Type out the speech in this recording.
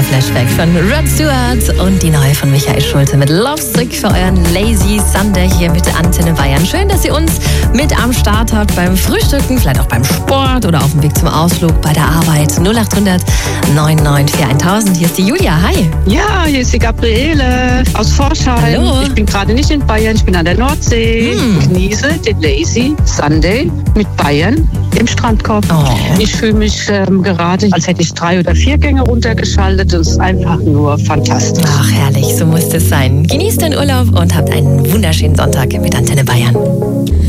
Flashback von Rod Stewart und die neue von Michael Schulte mit Lovesick für euren Lazy Sunday hier mit Antenne Bayern. Schön, dass ihr uns mit am Start habt beim Frühstücken, vielleicht auch beim Sport oder auf dem Weg zum Ausflug, bei der Arbeit. 0800 994 1000. Hier ist die Julia. Hi. Ja, hier ist die Gabriele aus Forchheim. Hallo. Ich bin gerade nicht in Bayern, ich bin an der Nordsee. Genieße den Lazy Sunday mit Bayern im Strandkorb. Oh. Ich fühle mich gerade, als hätte ich 3 oder 4 Gänge runtergeschaltet. Das ist einfach nur fantastisch. Ach, herrlich, so muss es sein. Genießt den Urlaub und habt einen wunderschönen Sonntag mit Antenne Bayern.